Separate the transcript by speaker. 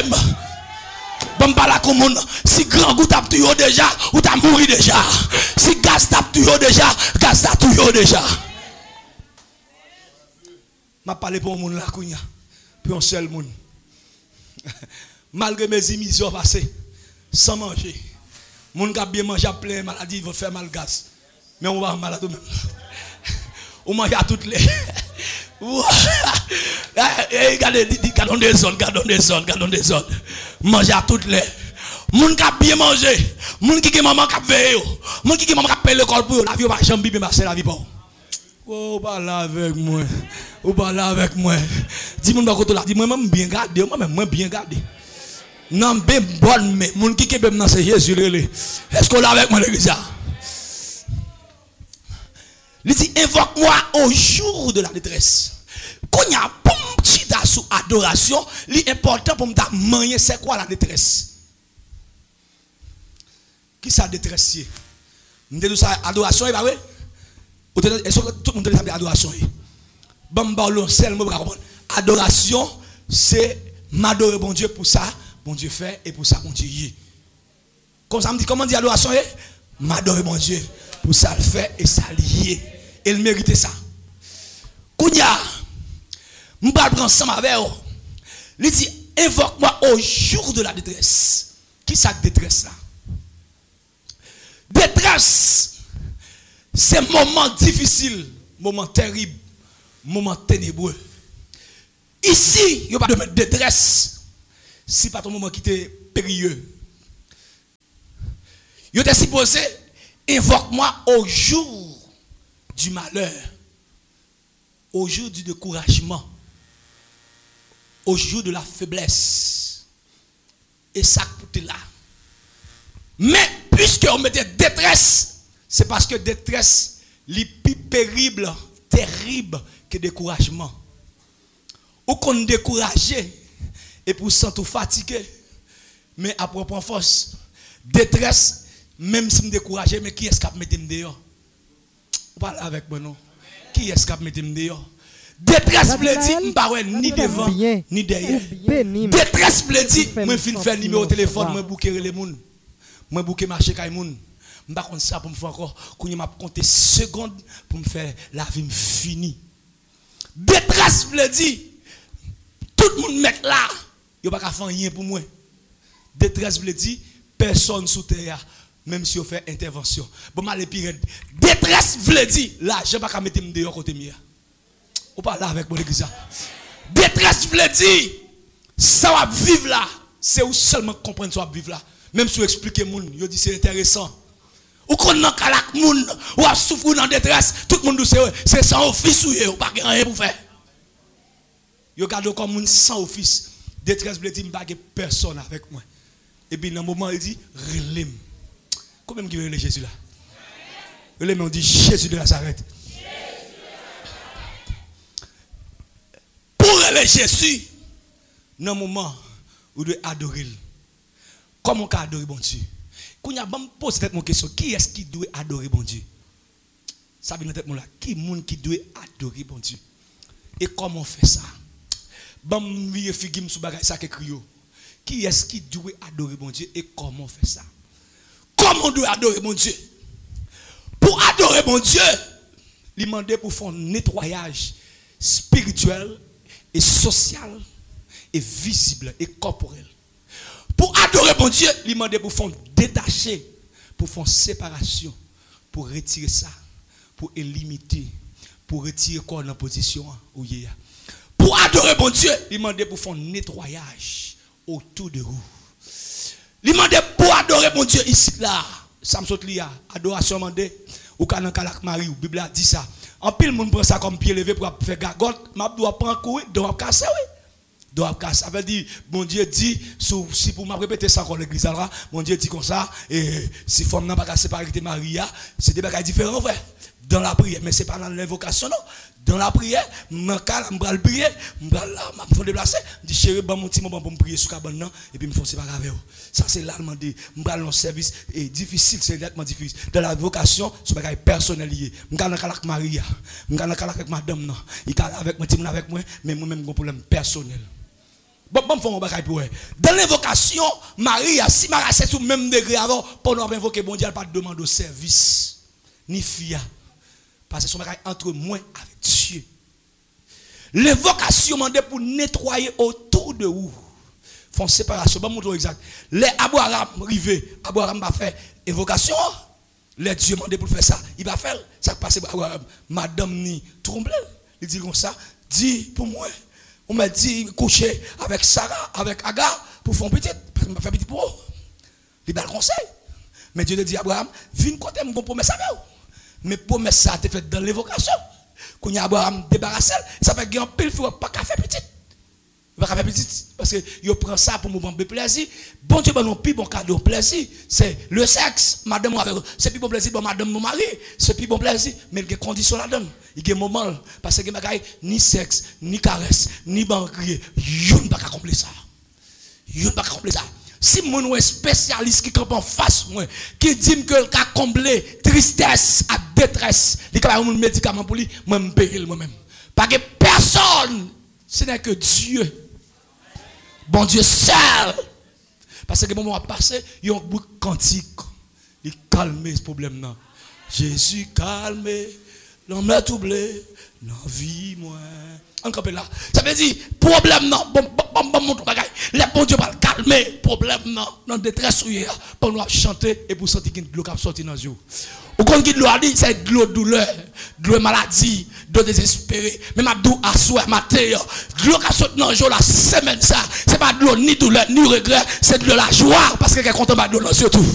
Speaker 1: problème. Bon pas la commune. Si grand goût tape tout déjà, ou t'as mouru déjà. Si gaz tape tout déjà, gaz tape tout déjà. M'a parlé pour un monde là kounya. Pour un seul monde. Malgré mes émissions passées sans manger. Moun qui a bien mangé à plein maladie, il va faire mal gaz. Mais on va malade même. On mange à toutes les. Regardez des zones. Manger à toutes les. Moun qui a bien mangé. Moun qui a maman qui a veillé. Moun qui a maman qui a payé l'école pour la vie va jamais bien marcher la vie pas. Oh, parle avec moi. Ou parle avec moi. Dis-moi de côté là, dis-moi même bien gardé, moi bien gardé. Non, bien bonne mais moun qui est dans c'est Jésus. Est-ce qu'on l'a avec moi l'église? Il dit invoque-moi au jour de la détresse. Quand il y a un petit sous adoration, l'important pour me manier c'est quoi la détresse? Qui ça détresse? Nous disons ça adoration et pas vrai? Est-ce que tout le monde dit adoration? Bambalon seul mot comprendre. Adoration c'est m'adorer bon Dieu pour ça, bon Dieu fait et pour ça bon Dieu y. Comme ça me dit comment dit adoration est? M'adorer bon Dieu pour ça le fait et ça lié. Il méritait ça. Kounya, nous parlons ensemble avec vous. Il dit invoque-moi au jour de la détresse. Qui ça détresse là? Détresse, c'est moment difficile, moment terrible, moment ténébreux. Ici, il n'y a pas de détresse. Si pas ton moment qui était périlleux. Il était supposé invoque-moi au jour du malheur, au jour du découragement, au jour de la faiblesse. Et ça coûte là. Mais puisque on mettait détresse, c'est parce que détresse est plus pénible, terrible que découragement. Ou qu'on découragé et pour sentir fatigué, mais à propre force, détresse, même si je me découragé, mais qui est-ce qui a mis dehors? Parle avec moi non. Qui est-ce qui a mis dehors? Détresse veut dire pas ni devant ni derrière. Détresse veut dire moi fin faire numéro téléphone, moi bouquer les moun. Moi bouquer marché kay moun. M'pas compte ça pour me faire encore qu'on m'a compter secondes pour me faire la vie finie. Détresse veut dire tout le monde met là, yo pas ka faire rien pour moi. Détresse veut dire personne sous terre. Même si on fait intervention. Bon, mal pire. Détresse veut dire là, je ne vais pas mettre me dehors côté mien. On parle avec mon église. Détresse veut dire ça va vivre là, c'est où seulement comprendre ça va vivre là. Même si vous expliquez moun, yo dit c'est intéressant. Ou qu'on nan kalak moun, ou a souffrir dans détresse, tout le monde c'est sans office ou yo pas rien pour faire. Yo garde comme moun sans office. Détresse veut dire pas personne avec moi. Et puis dans le moment il dit relève. Combien qui veut Jésus là? On dit Jésus de Nazareth. Pour aller Jésus, dans le moment où vous devez adorer. Comment on peut adorer bon Dieu? Quand on me pose cette question, qui est-ce qui doit adorer bon Dieu? Ça vient dans tête là. Qui est monde qui doit adorer bon Dieu? Et comment on fait ça? Bam vieux figim sous bagay ça qui est-ce qui doit adorer bon Dieu et comment on fait ça? Comment on doit adorer mon Dieu? Pour adorer mon Dieu, il demande pour faire un nettoyage spirituel et social et visible et corporel. Pour adorer mon Dieu, il demande pour faire détacher, pour faire séparation, pour retirer ça, pour éliminer, pour retirer quoi dans position où il y a. Pour adorer mon Dieu, il demande pour faire un nettoyage autour de vous. Il demande pour adorer mon Dieu ici là. Samson Lia, adoration mandé ou kanan kalak Marie ou Bible a dit ça. En pile monde prend ça comme pied levé pour faire gagote, m'a doit prendre courir, doit casser oui. Doit casser. Ça veut dire mon Dieu dit si pour m'a répéter ça encore l'église là, mon Dieu dit comme ça et si femme n'a pas séparer Maria, c'est des bagages différents frère. Dans la prière, mais c'est pas dans l'invocation non. Dans la prière, je vais prier, je vais me déplacer, je dis chérie, je vais me prier sur le cabane et puis je me fais pas grave. Ça c'est là, je dis, je vais un service difficile, c'est nettement difficile. Dans la vocation, c'est un personnel lié. Je vais avec Maria, je vais avec madame, il est avec moi, avec moi, mais moi-même, j'ai un problème personnel. Bon, faut mon bagage pour elle. Dans l'invocation, Marie, si Marie c'est sous même degré avant, pour nous invoquer, bon Dieu, elle pas de demande au service, ni fia. Parce que son bagage entre moi avec Dieu. L'invocation demande pour nettoyer autour de vous. Font séparation. Bon, montre exact. Les Abraham arrivé, Abraham va faire invocation. Les dieux demandent pour faire ça. Il va faire ça passe Abraham. Madame ni tromblé. Il dit comme ça, dit pour moi. On m'a dit coucher avec Sarah, avec Agar pour faire petit, parce que m'a fait petit pour eux. Il a le conseil. Mais Dieu te dit Abraham, viens côté mon promesse avec vous. Mais promesse ça a été faite dans l'évocation. Quand y a Abraham débarrassé, ça fait qu'il y a un pile pas qu'à faire petit. Il va faire petit parce que il prend ça pour me prendre plaisir. Bon Dieu non plus bon cadeau plaisir, c'est le sexe, madame c'est plus bon plaisir pour madame mon mari, c'est plus bon plaisir, mais il y a des conditions là-dedans. Il y a un moment parce que ni sexe, ni caresse, ni banquier, il ne pas accomplir ça. Il ne pas accomplir ça. Si mon spécialiste qui campe en face moi, qui dit que il a comblé tristesse à détresse, il a un médicament pour lui, moi me payer moi-même. Parce que personne, ce n'est que Dieu. Bon Dieu seul. Parce que moment a passé, il y a un bout de cantique. Il calme ce problème là. Jésus calme, l'homme l'a troublé, la vie moi. Encore là. Ça veut dire problème non, bon bagage. Le bon Dieu va calmer problème non, dans détresse pour nous chanter et pour sentir qu'il y a de l'eau qui sorti dans yeux. Ou quand il a dit c'est de l'eau douleur, de l'eau maladie, de l'eau désespéré, même à d'eau à soir matin, de l'eau qui sorti dans jour la semaine ça, c'est pas de l'eau ni douleur ni regret, c'est de l'eau la joie parce que quelqu'un content de l'eau surtout.